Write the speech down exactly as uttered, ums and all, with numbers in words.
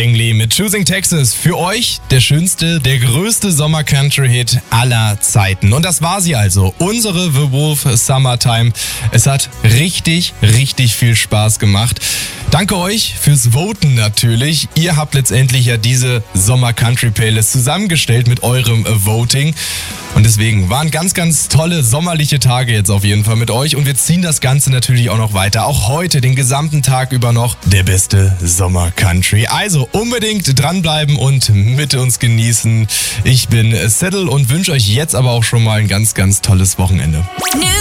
Langley mit Choosing Texas. Für euch der schönste, der größte Sommer-Country-Hit aller Zeiten. Und das war sie also, unsere The Wolf Summertime. Es hat richtig, richtig viel Spaß gemacht. Danke euch fürs Voten natürlich. Ihr habt letztendlich ja diese Sommer-Country-Playlist zusammengestellt mit eurem Voting. Und deswegen waren ganz, ganz tolle sommerliche Tage jetzt auf jeden Fall mit euch. Und wir ziehen das Ganze natürlich auch noch weiter. Auch heute, den gesamten Tag über noch, der beste Sommer-Country. Also unbedingt dranbleiben und mit uns genießen. Ich bin Settle und wünsche euch jetzt aber auch schon mal ein ganz, ganz tolles Wochenende.